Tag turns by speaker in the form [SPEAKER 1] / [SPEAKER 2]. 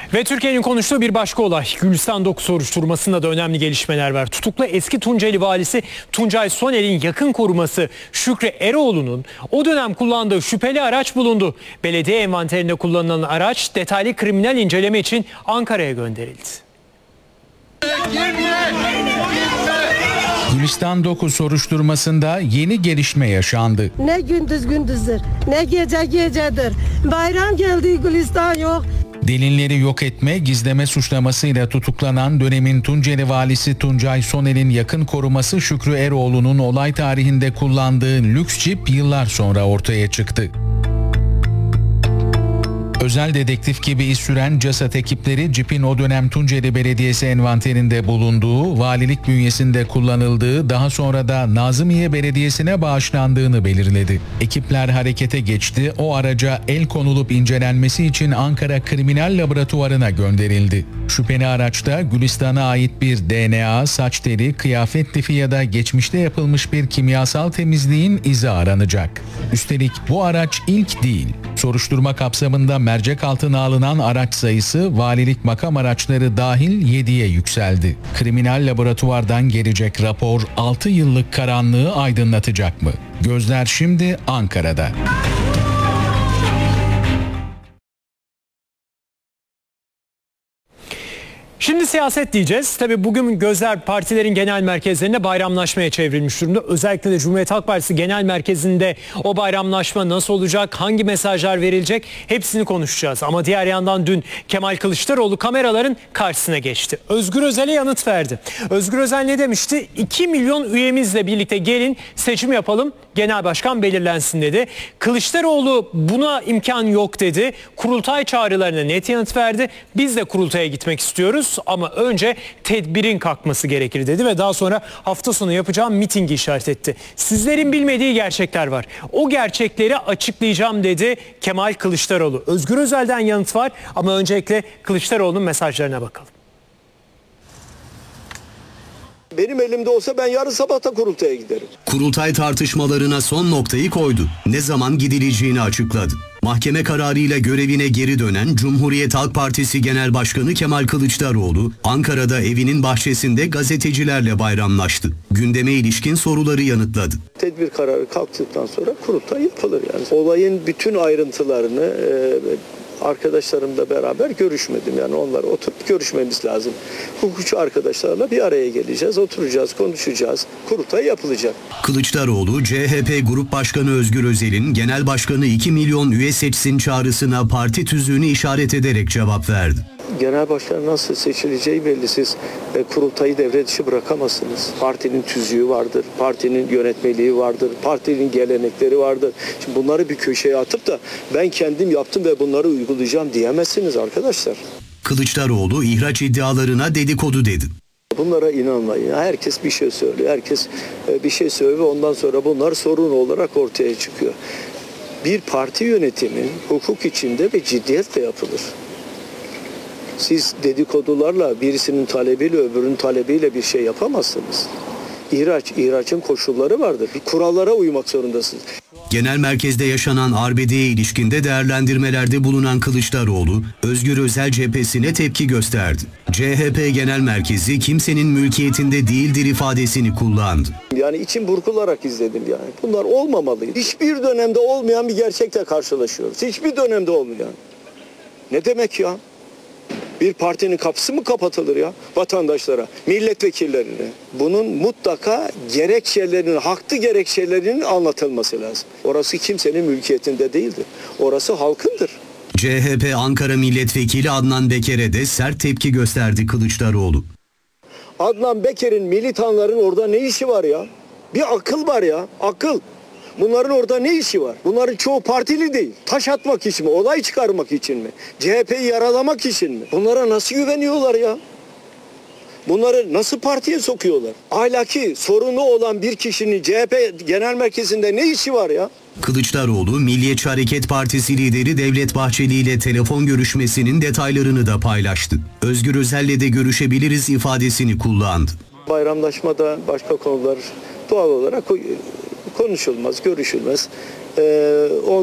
[SPEAKER 1] Ve Türkiye'nin konuştuğu bir başka olay. Gülistan 9 soruşturmasında da önemli gelişmeler var. Tutuklu eski Tunceli valisi Tuncay Soner'in yakın koruması Şükrü Eroğlu'nun o dönem kullandığı şüpheli araç bulundu. Belediye envanterinde kullanılan araç detaylı kriminal inceleme için Ankara'ya gönderildi.
[SPEAKER 2] Gülistan 9 soruşturmasında yeni gelişme yaşandı.
[SPEAKER 3] Ne gündüz gündüzdür, ne gece gecedir. Bayram geldi, Gülistan yok.
[SPEAKER 2] Delilleri yok etme, gizleme suçlamasıyla tutuklanan dönemin Tunceli valisi Tuncay Soner'in yakın koruması Şükrü Eroğlu'nun olay tarihinde kullandığı lüks cip yıllar sonra ortaya çıktı. Özel dedektif gibi iz süren CASAT ekipleri cipin o dönem Tunceli Belediyesi envanterinde bulunduğu, valilik bünyesinde kullanıldığı, daha sonra da Nazımiye Belediyesi'ne bağışlandığını belirledi. Ekipler harekete geçti, o araca el konulup incelenmesi için Ankara Kriminal Laboratuvarı'na gönderildi. Şüpheli araçta Gülistan'a ait bir DNA, saç teli, kıyafet tipi ya da geçmişte yapılmış bir kimyasal temizliğin izi aranacak. Üstelik bu araç ilk değil. Soruşturma kapsamında mercek altına alınan araç sayısı valilik makam araçları dahil 7'ye yükseldi. Kriminal laboratuvardan gelecek rapor 6 yıllık karanlığı aydınlatacak mı? Gözler şimdi Ankara'da.
[SPEAKER 1] Şimdi siyaset diyeceğiz. Tabii bugün gözler partilerin genel merkezlerinde bayramlaşmaya çevrilmiş durumda. Özellikle de Cumhuriyet Halk Partisi genel merkezinde o bayramlaşma nasıl olacak, hangi mesajlar verilecek hepsini konuşacağız. Ama diğer yandan dün Kemal Kılıçdaroğlu kameraların karşısına geçti. Özgür Özel'e yanıt verdi. Özgür Özel ne demişti? 2 milyon üyemizle birlikte gelin seçim yapalım, genel başkan belirlensin dedi. Kılıçdaroğlu buna imkan yok dedi. Kurultay çağrılarına net yanıt verdi. Biz de kurultaya gitmek istiyoruz ama önce tedbirin kalkması gerekir dedi ve daha sonra hafta sonu yapacağım mitingi işaret etti. Sizlerin bilmediği gerçekler var. O gerçekleri açıklayacağım dedi Kemal Kılıçdaroğlu. Özgür Özel'den yanıt var ama öncelikle Kılıçdaroğlu'nun mesajlarına bakalım.
[SPEAKER 4] Benim elimde olsa ben yarın sabah da kurultaya giderim.
[SPEAKER 5] Kurultay tartışmalarına son noktayı koydu. Ne zaman gidileceğini açıkladı. Mahkeme kararıyla görevine geri dönen Cumhuriyet Halk Partisi Genel Başkanı Kemal Kılıçdaroğlu, Ankara'da evinin bahçesinde gazetecilerle bayramlaştı. Gündeme ilişkin soruları yanıtladı.
[SPEAKER 4] Tedbir kararı kalktıktan sonra kurultay yapılır yani. Olayın bütün ayrıntılarını arkadaşlarımla beraber görüşmedim. Yani onlara oturup görüşmemiz lazım. Hukukçu arkadaşlarla bir araya geleceğiz, oturacağız, konuşacağız. Kurultay yapılacak.
[SPEAKER 5] Kılıçdaroğlu, CHP Grup Başkanı Özgür Özel'in genel başkanı 2 milyon üye seçsin çağrısına parti tüzüğünü işaret ederek cevap verdi.
[SPEAKER 4] Genel başkan nasıl seçileceği belli. Siz kurultayı devre dışı bırakamazsınız. Partinin tüzüğü vardır, partinin yönetmeliği vardır, partinin gelenekleri vardır. Şimdi bunları bir köşeye atıp da ben kendim yaptım ve bunları uygulayacağım diyemezsiniz arkadaşlar.
[SPEAKER 5] Kılıçdaroğlu ihraç iddialarına dedikodu dedi.
[SPEAKER 4] Bunlara inanmayın. Herkes bir şey söylüyor. Herkes bir şey söylüyor ve ondan sonra bunlar sorun olarak ortaya çıkıyor. Bir parti yönetimi hukuk içinde ve ciddiyetle yapılır. Siz dedikodularla birisinin talebiyle öbürünün talebiyle bir şey yapamazsınız. İhracın koşulları vardır. Bir kurallara uymak zorundasınız.
[SPEAKER 5] Genel merkezde yaşanan arbedeye ilişkinde değerlendirmelerde bulunan Kılıçdaroğlu, Özgür Özel cephesine tepki gösterdi. CHP Genel Merkezi kimsenin mülkiyetinde değildir ifadesini kullandı.
[SPEAKER 4] Yani içim burkularak izledim yani. Bunlar olmamalıydı. Hiçbir dönemde olmayan bir gerçekle karşılaşıyoruz. Hiçbir dönemde olmayan. Ne demek ya? Bir partinin kapısı mı kapatılır ya vatandaşlara, milletvekillerine? Bunun mutlaka gerekçelerinin, haklı gerekçelerinin anlatılması lazım. Orası kimsenin mülkiyetinde değildir. Orası halkındır.
[SPEAKER 5] CHP Ankara Milletvekili Adnan Beker'e de sert tepki gösterdi Kılıçdaroğlu.
[SPEAKER 4] Adnan Beker'in, militanların orada ne işi var ya? Bir akıl var ya, akıl. Bunların orada ne işi var? Bunların çoğu partili değil. Taş atmak için mi? Olay çıkarmak için mi? CHP'yi yaralamak için mi? Bunlara nasıl güveniyorlar ya? Bunları nasıl partiye sokuyorlar? Ahlaki sorunu olan bir kişinin CHP genel merkezinde ne işi var ya?
[SPEAKER 5] Kılıçdaroğlu, Milliyetçi Hareket Partisi lideri Devlet Bahçeli ile telefon görüşmesinin detaylarını da paylaştı. Özgür Özel'le de görüşebiliriz ifadesini kullandı.
[SPEAKER 4] Bayramlaşmada başka konular doğal olarak konuşulmaz, görüşülmez.